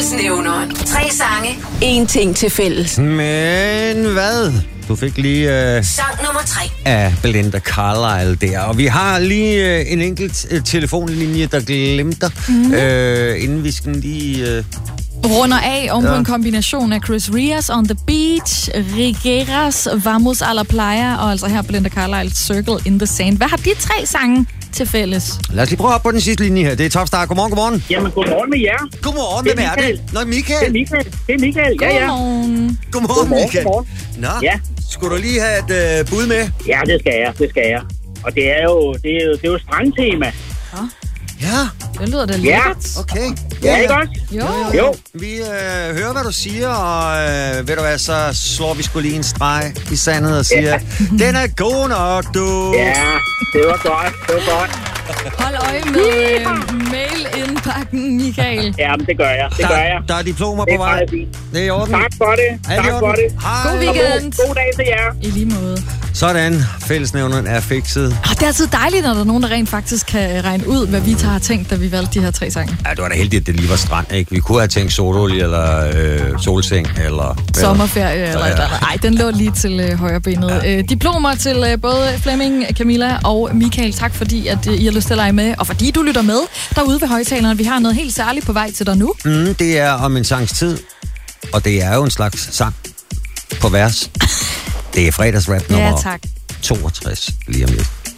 Fællesnævneren. 3 sange, 1 ting til fælles. Men hvad? Du fik lige Sang nummer 3. af Belinda Carlisle der. Og vi har lige en enkelt telefonlinje, der glemte, inden vi skal lige... Runder af om på en kombination af Chris Rias On The Beach, Rigueras Vamos a la Playa, og altså her Belinda Carlisle Circle in the Sand. Hvad har de 3 sange til fælles? Lad os lige prøve op på den sidste linje her. Det er Topstar. Godmorgen. Jamen, godmorgen med jer. Godmorgen, hvem er det? Nå, Michael. Det er Michael. Ja. Godmorgen, Michael. Nå, ja. Skulle du lige have et bud med? Ja, det skal jeg. Og det er jo strandtema. Ja. Det lyder da lækkert. Okay. Ja, ikke også? Jo. Vi hører, hvad du siger, og ved du hvad, så slår vi sgu lige en streg i sandet og siger, den er god nok, du. Ja, det var godt. Hold øje med mail-indpakken, Michael. Jamen, det gør jeg. Der er diplomer på vej. Det er i orden. Tak for det. Hej. God weekend. God dag til jer. I lige måde. Sådan, fællesnævneren er fikset. Det er altid dejligt, når der er nogen, der rent faktisk kan regne ud, hvad vi har tænkt, da vi valgte de her 3 sange. Ja, det var da heldigt, at det lige var strand, ikke? Vi kunne have tænkt sololie, eller solseng, eller... Sommerferie, eller ej, den lå lige til højre benet. Ja. Diplomer til både Flemming, Camilla og Michael. Tak fordi, at I har lyst til at lege med, og fordi du lytter med derude ved højtalerne. Vi har noget helt særligt på vej til dig nu. Det er om en sangs tid, og det er jo en slags sang på vers. Det er fredagsrap nummer 62 lige om lidt.